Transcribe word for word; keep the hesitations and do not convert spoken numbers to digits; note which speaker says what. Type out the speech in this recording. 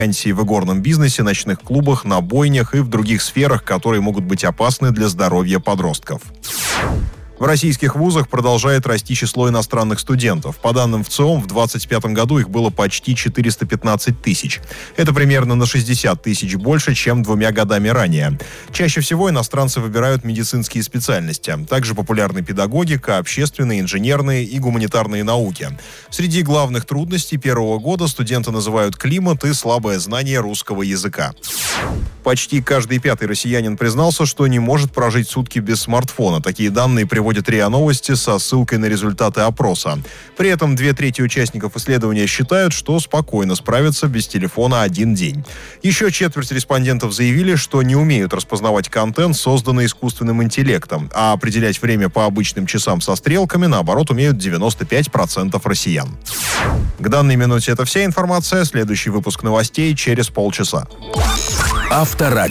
Speaker 1: вакансии в игорном бизнесе, ночных клубах, на бойнях и в других сферах, которые могут быть опасны для здоровья подростков. В российских вузах продолжает расти число иностранных студентов. По данным ВЦИОМ, в двадцать пятом году их было почти четыреста пятнадцать тысяч. Это примерно на шестьдесят тысяч больше, чем двумя годами ранее. Чаще всего иностранцы выбирают медицинские специальности. Также популярны педагогика, общественные, инженерные и гуманитарные науки. Среди главных трудностей первого года студенты называют климат и слабое знание русского языка. Почти каждый пятый россиянин признался, что не может прожить сутки без смартфона. Такие данные приводит РИА Новости со ссылкой на результаты опроса. При этом две трети участников исследования считают, что спокойно справятся без телефона один день. Еще четверть респондентов заявили, что не умеют распознавать контент, созданный искусственным интеллектом, а определять время по обычным часам со стрелками, наоборот, умеют девяносто пять процентов россиян. К данной минуте это вся информация. Следующий выпуск новостей через полчаса.
Speaker 2: Авторадио.